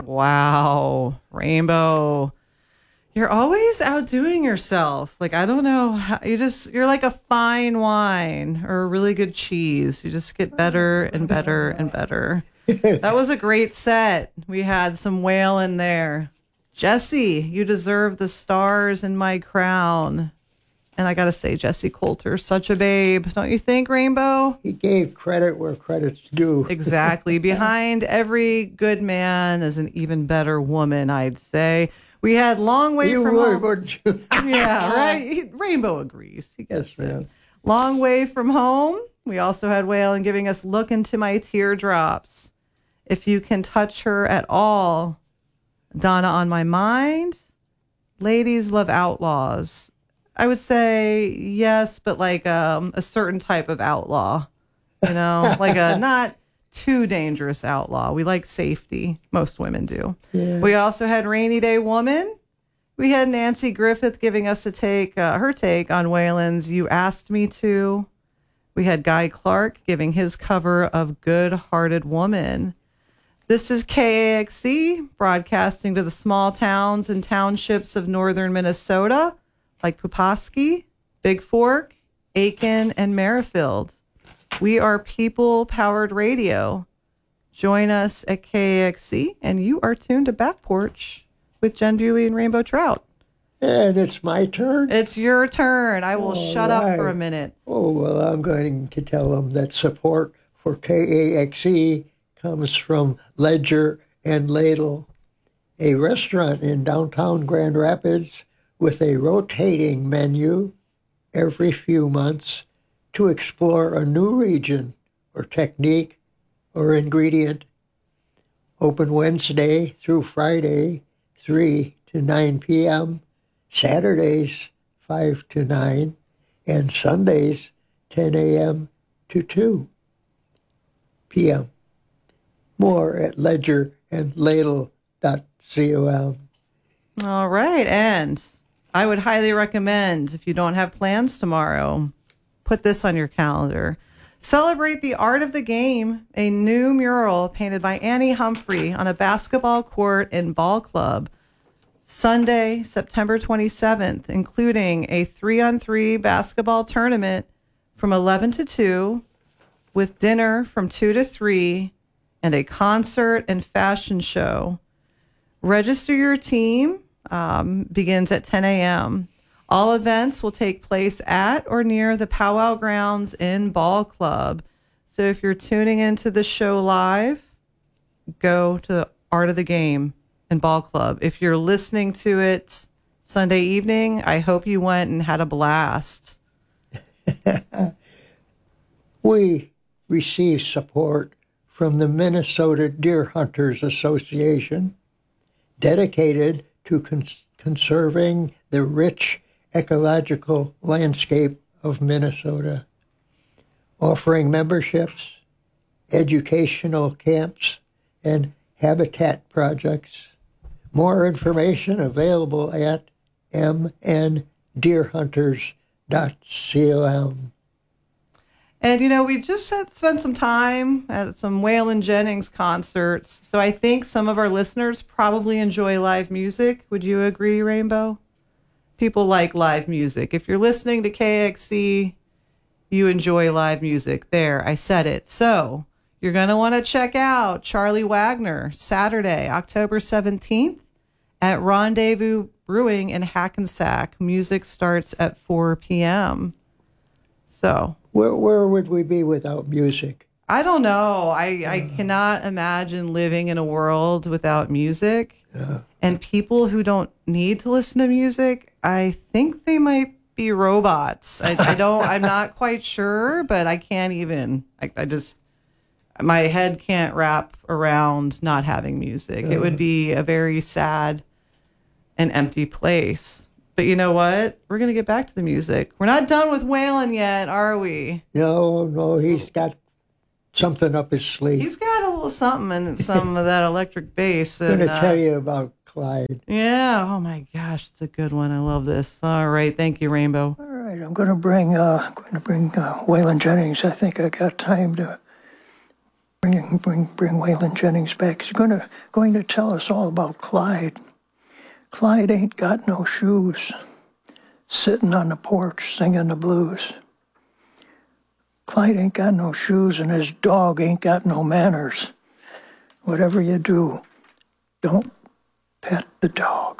Wow, Rainbow. You're always outdoing yourself. Like, I don't know how you're like a fine wine or a really good cheese. You just get better and better and better. That was a great set. We had some whale in there. Jesse, you deserve the stars in my crown. And I got to say, Jesse Coulter, such a babe. Don't you think, Rainbow? He gave credit where credit's due. Exactly. Behind every good man is an even better woman, I'd say. We had Long Way from Home. Wouldn't you? Yeah, right? Rainbow agrees. He gets Yes, it. ma'am. Long Way from Home. We also had Waylon giving us Look Into My Teardrops. If You Can Touch Her at All. Donna on My Mind. Ladies Love Outlaws. I would say yes, but like a certain type of outlaw. You know, like a not too dangerous outlaw. We like safety. Most women do. Yeah. We also had Rainy Day Woman. We had Nancy Griffith giving us her take on Waylon's You Asked Me To. We had Guy Clark giving his cover of Good Hearted Woman. This is KAXC, broadcasting to the small towns and townships of northern Minnesota, like Pulaski, Big Fork, Aiken, and Merrifield. We are people-powered radio. Join us at KAXC, and you are tuned to Back Porch with Jen Dewey and Rainbow Trout. And it's my turn? It's your turn. I will shut up for a minute. Oh, well, I'm going to tell them that support for KAXC comes from Ledger and Ladle, a restaurant in downtown Grand Rapids with a rotating menu every few months to explore a new region or technique or ingredient. Open Wednesday through Friday, 3 to 9 p.m., Saturdays, 5 to 9, and Sundays, 10 a.m. to 2 p.m. More at ledgerandladle.com. All right, and I would highly recommend, if you don't have plans tomorrow, put this on your calendar. Celebrate the art of the game, a new mural painted by Annie Humphrey on a basketball court in Ball Club. Sunday, September 27th, including a 3-on-3 basketball tournament from 11 to 2, with dinner from 2 to 3, and a concert and fashion show. Register your team. Begins at 10 a.m. All events will take place at or near the Powwow Grounds in Ball Club. So if you're tuning into the show live, go to Art of the Game in Ball Club. If you're listening to it Sunday evening, I hope you went and had a blast. We receive support from the Minnesota Deer Hunters Association, dedicated to conserving the rich ecological landscape of Minnesota, offering memberships, educational camps, and habitat projects. More information available at mndeerhunters.com. And, you know, we just spent some time at some Waylon Jennings concerts. So I think some of our listeners probably enjoy live music. Would you agree, Rainbow? People like live music. If you're listening to KXC, you enjoy live music. There, I said it. So you're going to want to check out Charlie Wagner, Saturday, October 17th at Rendezvous Brewing in Hackensack. Music starts at 4 p.m. So... Where would we be without music? I don't know. I cannot imagine living in a world without music. And people who don't need to listen to music, I think they might be robots. I'm not quite sure, but I can't even, my head can't wrap around not having music. It would be a very sad and empty place. But you know what? We're going to get back to the music. We're not done with Waylon yet, are we? No, he's got something up his sleeve. He's got a little something and some of that electric bass. I'm going to tell you about Clyde. Yeah. Oh, my gosh. It's a good one. I love this. All right. Thank you, Rainbow. All right. I'm going to bring Waylon Jennings. I think I got time to Bring Waylon Jennings back. He's going to tell us all about Clyde. Clyde ain't got no shoes, sitting on the porch singing the blues. Clyde ain't got no shoes, and his dog ain't got no manners. Whatever you do, don't pet the dog.